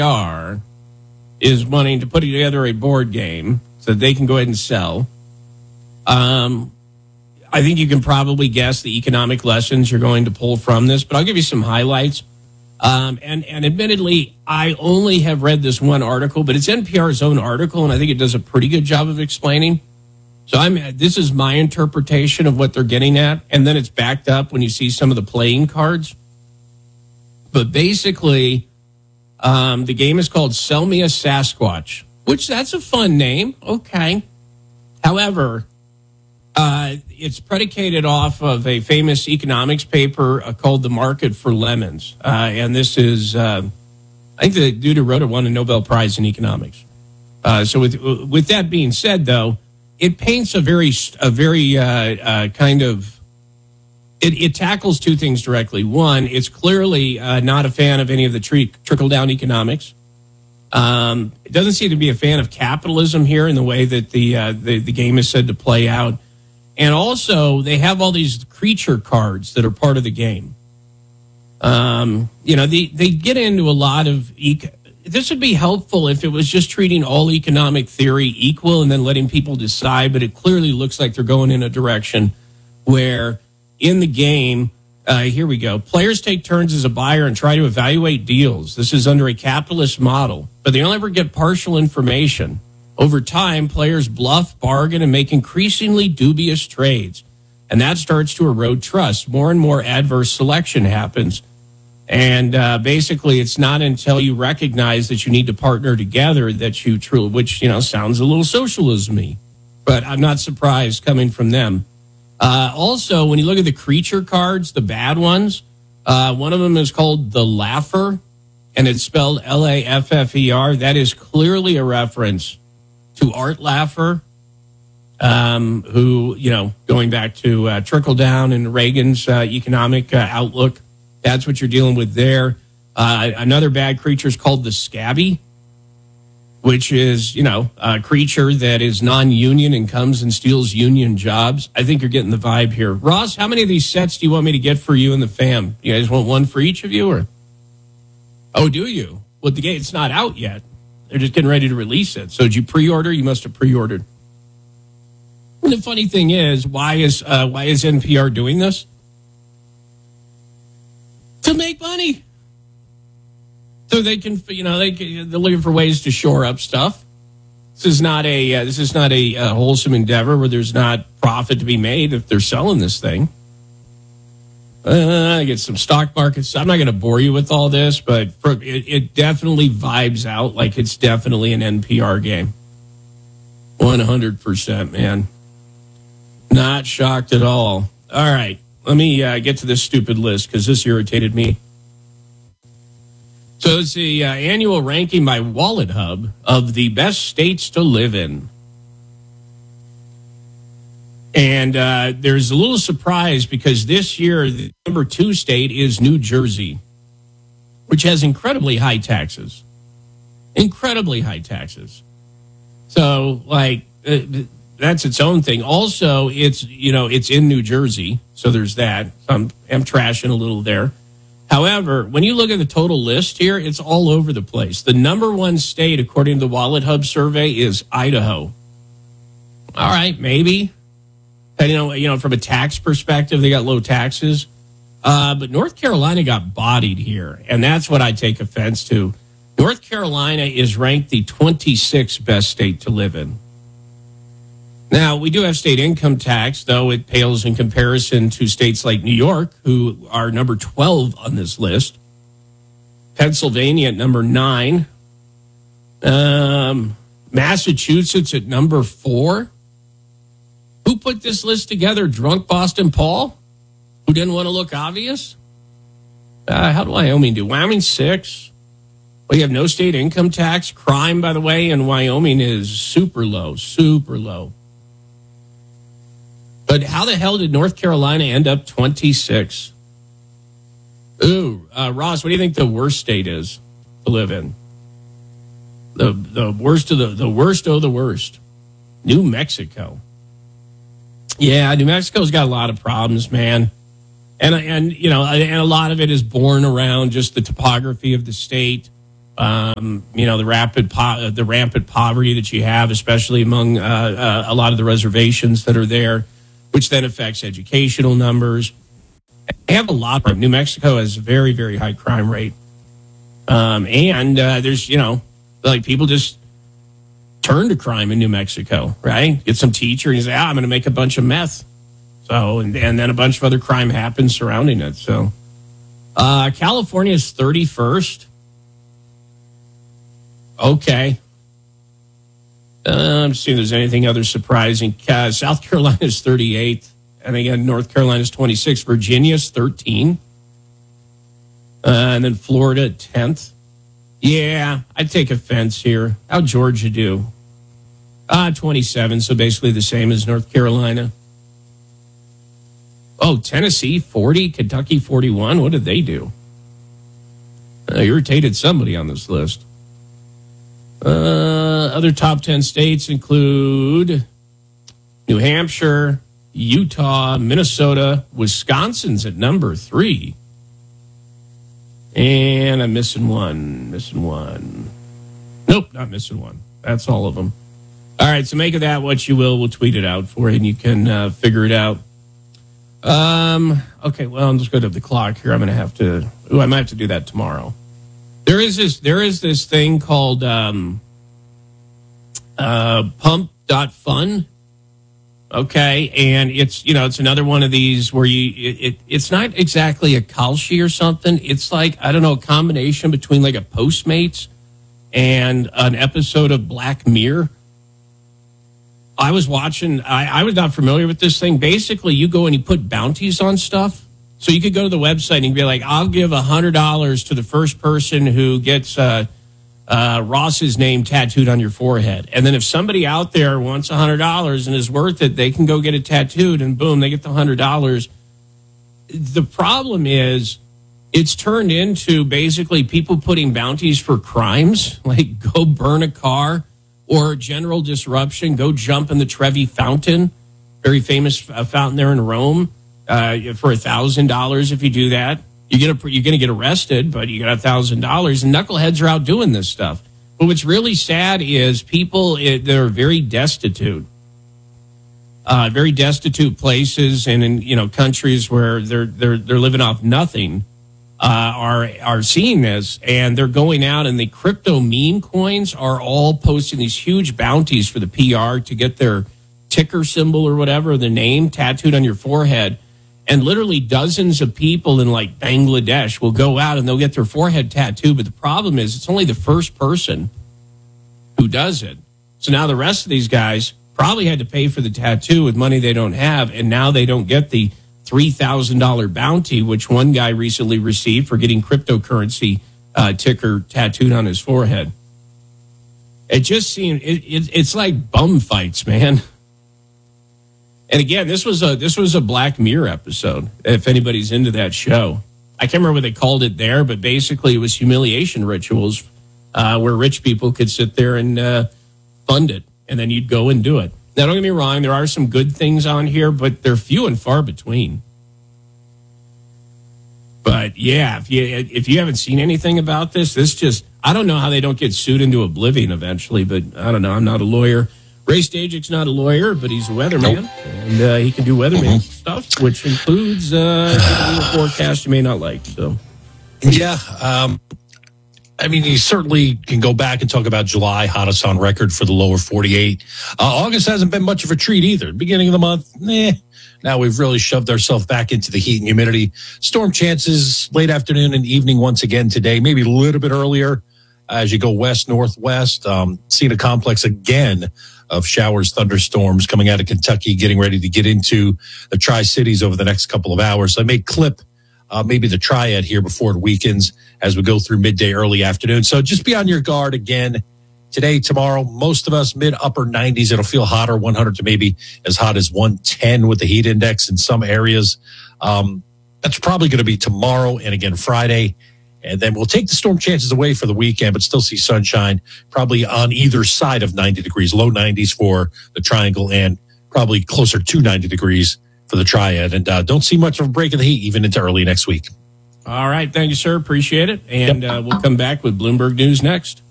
NPR is wanting to put together a board game so that they can go ahead and sell. I think you can probably guess the economic lessons you're going to pull from this, but I'll give you some highlights. And admittedly, I only have read this one article, but it's NPR's own article, and I think it does a pretty good job of explaining. So this is my interpretation of what they're getting at, and then it's backed up when you see some of the playing cards. But basically, the game is called Sell Me a Sasquatch, which that's a fun name. Okay. However, it's predicated off of a famous economics paper called The Market for Lemons. And this is, I think the dude who wrote it won a Nobel Prize in economics. So with that being said, though, it paints a very kind of, it tackles two things directly. One, it's clearly not a fan of any of the trickle-down economics. It doesn't seem to be a fan of capitalism here in the way that the game is said to play out. And also, they have all these creature cards that are part of the game. They get into a lot of... This would be helpful if it was just treating all economic theory equal and then letting people decide, but it clearly looks like they're going in a direction where in the game, here we go, players take turns as a buyer and try to evaluate deals. This is under a capitalist model, but they only ever get partial information. Over time, players bluff, bargain, and make increasingly dubious trades, and that starts to erode trust. More and more adverse selection happens. And basically, it's not until you recognize that you need to partner together that you truly, which, sounds a little socialism-y, but I'm not surprised coming from them. Also, when you look at the creature cards, the bad ones, one of them is called the Laugher, and it's spelled Laffer. That is clearly a reference to Art Laffer, who, going back to trickle-down and Reagan's economic outlook. That's what you're dealing with there. Another bad creature is called the Scabby, which is, a creature that is non-union and comes and steals union jobs. I think you're getting the vibe here. Ross, how many of these sets do you want me to get for you and the fam? You guys want one for each of you? Or? Oh, do you? Well, the game's not out yet. They're just getting ready to release it. So did you pre-order? You must have pre-ordered. And the funny thing is, why is NPR doing this? To make money. So they can, they're looking for ways to shore up stuff. This is not a wholesome endeavor where there's not profit to be made if they're selling this thing. I get some stock markets. I'm not going to bore you with all this, but it definitely vibes out like it's definitely an NPR game. 100%, man. Not shocked at all. All right. Let me get to this stupid list because this irritated me. So it's the annual ranking by Wallet Hub of the best states to live in. And there's a little surprise because this year the number 2 state is New Jersey, which has incredibly high taxes. Incredibly high taxes. So, that's its own thing. Also, it's in New Jersey, so there's that. I'm trashing a little there. However, when you look at the total list here, it's all over the place. The number 1 state, according to the Wallet Hub survey, is Idaho. All right, maybe. From a tax perspective, they got low taxes. But North Carolina got bodied here, and that's what I take offense to. North Carolina is ranked the 26th best state to live in. Now, we do have state income tax, though it pales in comparison to states like New York, who are number 12 on this list. Pennsylvania at number 9. Massachusetts at number 4. Who put this list together? Drunk Boston Paul? Who didn't want to look obvious? How did Wyoming do? Wyoming 6. Well, you have no state income tax. Crime, by the way, in Wyoming is super low, super low. But how the hell did North Carolina end up 26? Ooh, Ross, what do you think the worst state is to live in? The worst of the worst of the worst. New Mexico. Yeah, New Mexico's got a lot of problems, man. And a lot of it is born around just the topography of the state. The rampant poverty that you have, especially among a lot of the reservations that are there, which then affects educational numbers. They have a lot of New Mexico has a very, very high crime rate. There's, people just turn to crime in New Mexico, right? Get some teacher and you say, I'm going to make a bunch of meth. So, and then a bunch of other crime happens surrounding it. So, California is 31st. Okay. I'm seeing if there's anything other surprising. South Carolina is 38th. And again, North Carolina is 26th. Virginia is 13. And then Florida at 10th. Yeah, I'd take offense here. How'd Georgia do? 27, so basically the same as North Carolina. Oh, Tennessee, 40. Kentucky, 41. What did they do? Irritated somebody on this list. Other top 10 states include New Hampshire, Utah, Minnesota, Wisconsin's at number 3. And I'm missing one. Nope, not missing one. That's all of them. All right, so make of that what you will. We'll tweet it out for you, and you can figure it out. Okay, well, I'm just going to have the clock here. I'm going to have to... I might have to do that tomorrow. There is this thing called pump.fun. Okay, and it's another one of these where it's not exactly a Kalshi or something. It's like, I don't know, a combination between like a Postmates and an episode of Black Mirror. I was watching, I was not familiar with this thing. Basically, you go and you put bounties on stuff. So you could go to the website and you can be like, I'll give $100 to the first person who gets Ross's name tattooed on your forehead. And then if somebody out there wants $100 and is worth it, they can go get it tattooed and boom, they get the $100. The problem is it's turned into basically people putting bounties for crimes, like go burn a car or general disruption, go jump in the Trevi Fountain, very famous fountain there in Rome, for $1,000 if you do that. You're going to get arrested, but you got $1,000, and knuckleheads are out doing this stuff. But what's really sad is people that are very destitute places, and in countries where they're living off nothing, are seeing this, and they're going out, and the crypto meme coins are all posting these huge bounties for the PR to get their ticker symbol or whatever, the name tattooed on your forehead. And literally dozens of people in like Bangladesh will go out and they'll get their forehead tattooed. But the problem is it's only the first person who does it. So now the rest of these guys probably had to pay for the tattoo with money they don't have. And now they don't get the $3,000 bounty, which one guy recently received for getting cryptocurrency ticker tattooed on his forehead. It just seemed, it's like bum fights, man. And again, this was a Black Mirror episode, if anybody's into that show. I can't remember what they called it there, but basically it was humiliation rituals where rich people could sit there and fund it, and then you'd go and do it. Now, don't get me wrong, there are some good things on here, but they're few and far between. But yeah, if you haven't seen anything about this just, I don't know how they don't get sued into oblivion eventually, but I don't know, I'm not a lawyer. Ray Stagic's not a lawyer, but he's a weatherman, and he can do weatherman stuff, which includes giving you a forecast you may not like. So, yeah, I mean, you certainly can go back and talk about July, hottest on record for the lower 48. August hasn't been much of a treat either. Beginning of the month, Now we've really shoved ourselves back into the heat and humidity. Storm chances late afternoon and evening once again today, maybe a little bit earlier as you go west, northwest. Seeing a complex again of showers, thunderstorms coming out of Kentucky, getting ready to get into the Tri-Cities over the next couple of hours. So I may clip maybe the Triad here before it weakens as we go through midday, early afternoon. So just be on your guard again today, tomorrow. Most of us mid-upper 90s. It'll feel hotter, 100 to maybe as hot as 110 with the heat index in some areas. That's probably going to be tomorrow and again Friday. And then we'll take the storm chances away for the weekend, but still see sunshine probably on either side of 90 degrees, low 90s for the Triangle and probably closer to 90 degrees for the Triad. And don't see much of a break in the heat even into early next week. All right. Thank you, sir. Appreciate it. And we'll come back with Bloomberg News next.